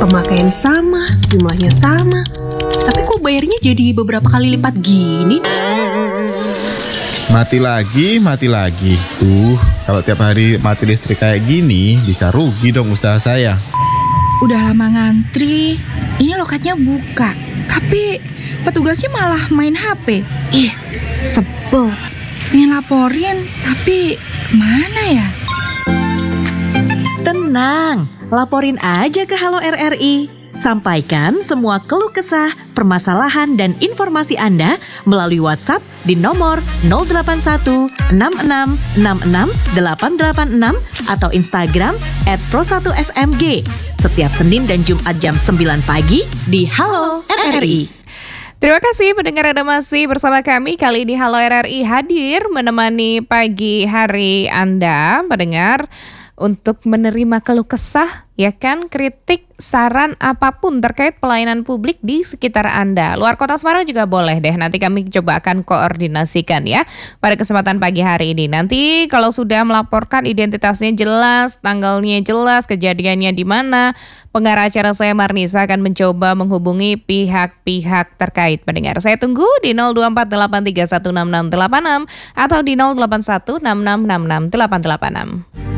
Pemakaian sama, jumlahnya sama. Tapi kok bayarnya jadi beberapa kali lipat gini? Mati lagi. Kalau tiap hari mati listrik kayak gini, bisa rugi dong usaha saya. Udah lama ngantri, ini loketnya buka. Tapi petugasnya malah main HP. Ih, sebel. Pengen laporin, tapi kemana ya? Tenang, laporin aja ke Halo RRI. Sampaikan semua keluh kesah, permasalahan, dan informasi Anda melalui WhatsApp di nomor 081 66 66 886 atau Instagram @pro1smg setiap Senin dan Jumat jam 9 pagi di Halo RRI. Terima kasih pendengar Anda masih bersama kami. Kali ini Halo RRI hadir menemani pagi hari Anda, pendengar, untuk menerima keluh kesah, ya kan, kritik, saran apapun terkait pelayanan publik di sekitar Anda. Luar kota Semarang juga boleh deh, nanti kami coba akan koordinasikan ya pada kesempatan pagi hari ini. Nanti kalau sudah melaporkan identitasnya jelas, tanggalnya jelas, kejadiannya di mana, pengarah acara saya Marnisa akan mencoba menghubungi pihak-pihak terkait. Pendengar, saya tunggu di 0248316686 atau di 0816666886.